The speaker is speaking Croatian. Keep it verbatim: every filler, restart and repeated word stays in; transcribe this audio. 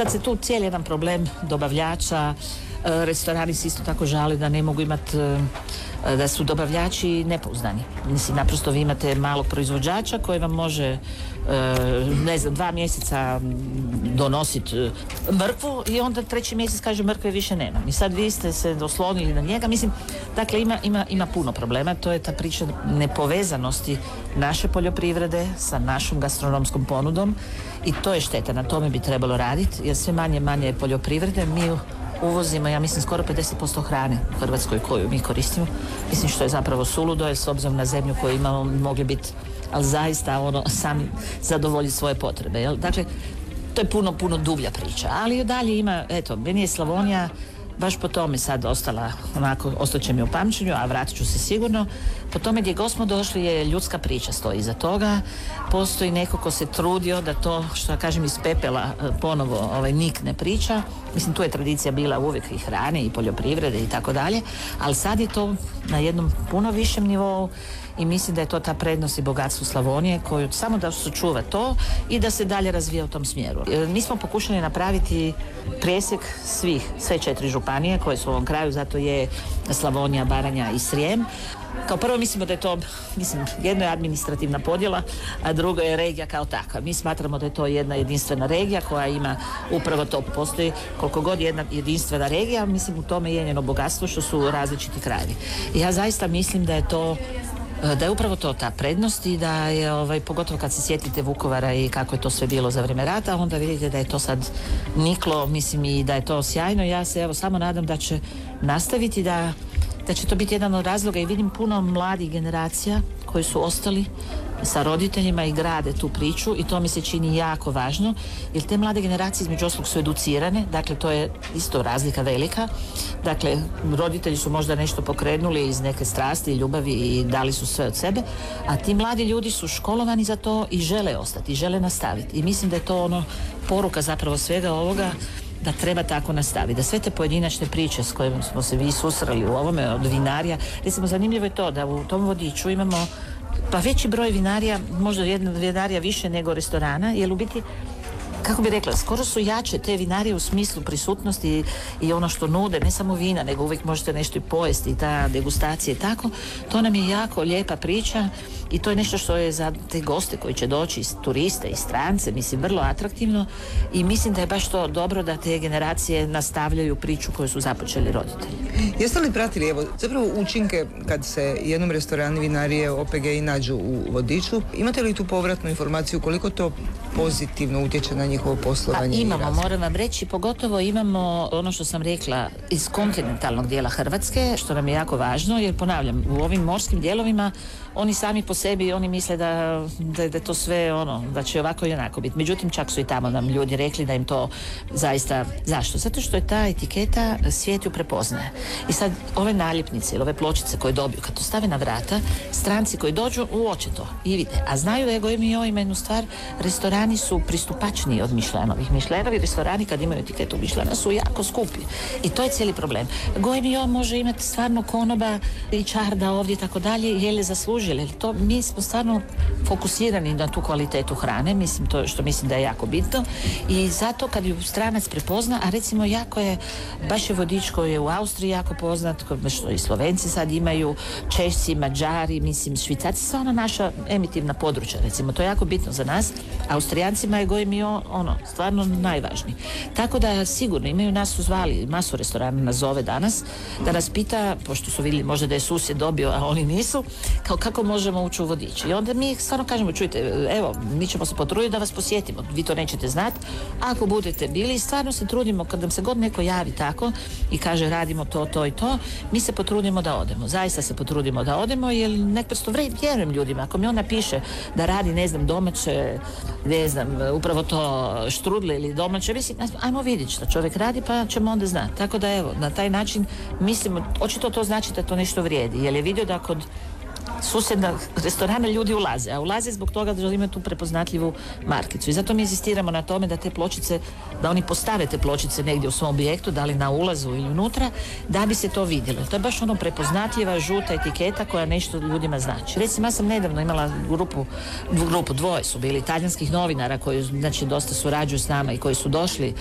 sad se tu cijeli jedan problem dobavljača, restorani se isto tako žale da ne mogu imati, da su dobavljači nepouzdani. Mislim, naprosto vi imate malog proizvođača koji vam može ne znam, dva mjeseca donositi mrkvu i onda treći mjesec kaže mrkve više nema. I sad vi ste se oslonili na njega. Mislim, dakle ima, ima, ima puno problema. To je ta priča nepovezanosti naše poljoprivrede sa našom gastronomskom ponudom i to je šteta. Na tome bi trebalo raditi jer sve manje manje poljoprivrede. Mi uvozimo, ja mislim, skoro pedeset posto hrane u Hrvatskoj koju mi koristimo. Mislim što je zapravo suludo jer s obzirom na zemlju koju imamo mogli biti, ali zaista ono, sami zadovoljiti svoje potrebe. Jel? Dakle, to je puno, puno dublja priča. Ali dalje ima, eto, meni je Slavonija baš po tome sad ostala, onako, ostaće mi u pamćenju, a vratit ću se sigurno. Po tome gdje god smo došli je ljudska priča stoji iza toga. Postoji neko ko se trudio da to, što ja kažem, iz pepela ponovo ovaj, nikne priča. Mislim, tu je tradicija bila uvijek i hrane i poljoprivrede i tako dalje, ali sad je to na jednom puno višem nivou i mislim da je to ta prednost i bogatstvo Slavonije koju samo da sačuva to i da se dalje razvija u tom smjeru. Mi smo pokušali napraviti presjek svih, sve četiri županije koje su u ovom kraju, zato je Slavonija, Baranja i Srijem. Kao prvo mislimo da je to, mislim, jedno je administrativna podjela, a drugo je regija kao takva. Mi smatramo da je to jedna jedinstvena regija koja ima upravo to. Postoji koliko god jedna jedinstvena regija, mislim u tome je njeno bogatstvo što su različiti krajevi. I ja zaista mislim da je to da je upravo to ta prednost i da je, ovaj, pogotovo kad se sjetite Vukovara i kako je to sve bilo za vrijeme rata, onda vidite da je to sad niklo, mislim, i da je to sjajno. Ja se evo samo nadam da će nastaviti, da, da će to biti jedan od razloga i vidim puno mladih generacija koji su ostali sa roditeljima i grade tu priču i to mi se čini jako važno jer te mlade generacije između ostalog su educirane, dakle to je isto razlika velika, dakle roditelji su možda nešto pokrenuli iz neke strasti i ljubavi i dali su sve od sebe, a ti mladi ljudi su školovani za to i žele ostati, i žele nastaviti i mislim da je to ono poruka zapravo svega ovoga da treba tako nastaviti, da sve te pojedinačne priče s kojima smo se vi susreli u ovome od vinarija, recimo zanimljivo je to da u tom vodiču imamo pa veći broj vinarija, možda jedna vinarija više nego restorana, jer u biti, kako bi rekla, skoro su jače te vinarije u smislu prisutnosti i, i ono što nude, ne samo vina, nego uvijek možete nešto i pojesti i ta degustacija i tako. To nam je jako lijepa priča i to je nešto što je za te goste koji će doći, iz turiste i strance, mislim, vrlo atraktivno i mislim da je baš to dobro da te generacije nastavljaju priču koju su započeli roditelji. Jeste li pratili, evo, zapravo učinke kad se jednom restoranu, vinarije, O P G i nađu u vodiču? Imate li tu povratnu informaciju koliko to pozitivno utječe na njihovo poslovanje? Pa imamo, moram vam reći, pogotovo imamo ono što sam rekla iz kontinentalnog dijela Hrvatske, što nam je jako važno, jer ponavljam, u ovim morskim dijelovima oni sami po sebi, oni misle da, da, da to sve ono, da će ovako i onako biti. Međutim, čak su i tamo nam ljudi rekli da im to zaista, zašto? Zato što je ta etiketa, svijet ju prepoznaje. I sad ove naljepnice ili ove pločice koje dobiju, kad to stave na vrata, stranci koji dođu uoče to i vide. A znaju da je Goemio ima jednu stvar, restorani su pristupačniji od Michelinovih. Michelinovih restorani kad imaju etiketu Michelina su jako skupi. I to je cijeli problem. Goemio može imati stvarno konoba i čarda ovdje i tako dalje, jer je zaslužili. To, mi smo stvarno fokusirani na tu kvalitetu hrane, mislim to što mislim da je jako bitno i zato kad ju stranac prepozna, a recimo jako je, baš je vodič koji je u Austriji jako poznat, što i Slovenci sad imaju, Češci, Mađari, mislim Švicarci, sva ona naša emitivna područja, recimo to je jako bitno za nas. Austrijancima je Goemio ono, stvarno najvažniji. Tako da sigurno imaju, nas su zvali, masu restorana nas zove danas, da nas pita, pošto su vidjeli možda da je susjed dobio, a oni nisu, kao kako možemo ući u vodič. I onda mi stvarno kažemo, čujte, evo, mi ćemo se potruditi da vas posjetimo, vi to nećete znati, ako budete bili, stvarno se trudimo, kad nam se god neko javi tako i kaže radimo to, to i to, mi se potrudimo da odemo, zaista se potrudimo da odemo, jer nekprosto vjerujem ljudima, ako mi on napiše da radi, ne znam, domaće, ne znam, upravo to štrudle ili domaće, mislim, ajmo vidjeti što čovjek radi, pa ćemo onda znati. Tako da evo, na taj način mislimo, očito to znači da to nešto vrijedi, jer je vidio da kod susjedna restorana ljudi ulaze, a ulaze zbog toga da imaju tu prepoznatljivu markicu. I zato mi insistiramo na tome da te pločice, da oni postave te pločice negdje u svom objektu, da li na ulazu ili unutra, da bi se to vidjelo. To je baš ono prepoznatljiva žuta etiketa koja nešto ljudima znači. Recimo, ja sam nedavno imala grupu, grupu dvoje su bili talijanskih novinara koji, znači, dosta surađuju s nama i koji su došli